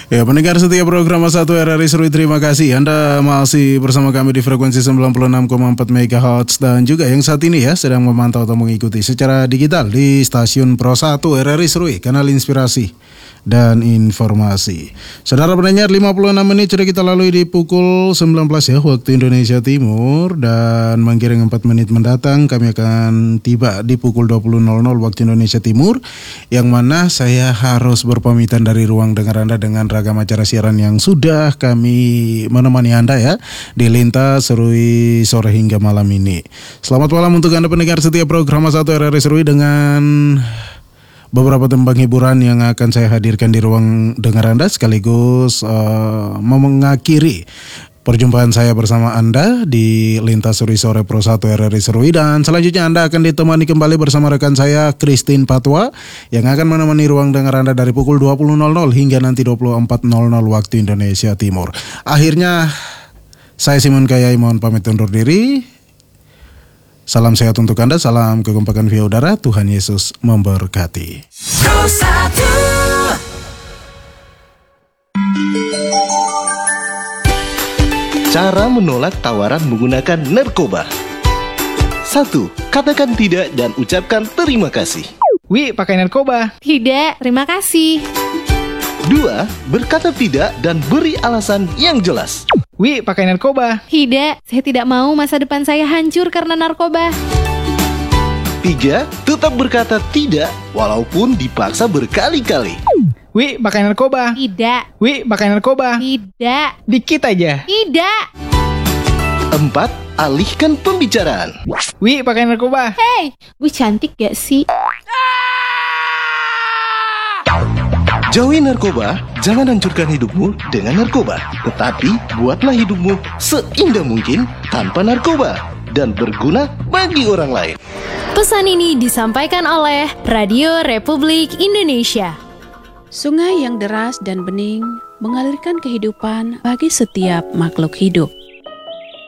Ya, pendengar setiap program Satu RRI Serui, terima kasih Anda masih bersama kami di frekuensi 96,4 MHz dan juga yang saat ini ya sedang memantau atau mengikuti secara digital di stasiun Pro 1 RRI Serui, kanal inspirasi dan informasi. Saudara pendengar, 56 menit sudah kita lalui di pukul 19 ya waktu Indonesia Timur, dan menggiring 4 menit mendatang kami akan tiba di pukul 20.00 waktu Indonesia Timur, yang mana saya harus berpamitan dari ruang dengar Anda dengan ragam acara siaran yang sudah kami menemani Anda ya di Lintas Serui sore hingga malam ini. Selamat malam untuk Anda pendengar setiap program Satu RRI Serui dengan beberapa tembang hiburan yang akan saya hadirkan di ruang dengar Anda, sekaligus mengakhiri perjumpaan saya bersama Anda di Lintas Serui Sore Pro 1 RRI Serui. Dan selanjutnya Anda akan ditemani kembali bersama rekan saya Christine Patwa yang akan menemani ruang dengar Anda dari pukul 20.00 hingga nanti 24.00 waktu Indonesia Timur. Akhirnya saya Simon Kayai mohon pamit undur diri. Salam sehat untuk Anda, salam kekompakan via udara, Tuhan Yesus memberkati. Cara menolak tawaran menggunakan narkoba. 1. Katakan tidak dan ucapkan terima kasih. Wi, pakai narkoba. Tidak, terima kasih. 2. Berkata tidak dan beri alasan yang jelas. Wi, pakai narkoba. Tidak, saya tidak mau masa depan saya hancur karena narkoba. 3. Tetap berkata tidak walaupun dipaksa berkali-kali. Wi, pakai narkoba. Tidak. Wi, pakai narkoba. Tidak. Dikit aja. Tidak. 4. Alihkan pembicaraan. Wi, pakai narkoba. Hei, gue cantik gak sih? Jauhi narkoba, jangan hancurkan hidupmu dengan narkoba. Tetapi buatlah hidupmu seindah mungkin tanpa narkoba dan berguna bagi orang lain. Pesan ini disampaikan oleh Radio Republik Indonesia. Sungai yang deras dan bening mengalirkan kehidupan bagi setiap makhluk hidup.